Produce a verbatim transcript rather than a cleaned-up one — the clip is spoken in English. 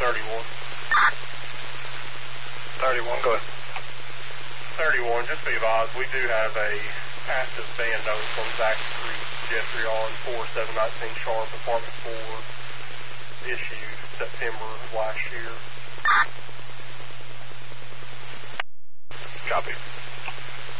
thirty-one. thirty-one, go ahead. thirty-one, just be advised, we do have a active bando from Zachary Street, Jeffrey on four seven nineteen Sharp, apartment four, issued September of last year. Copy.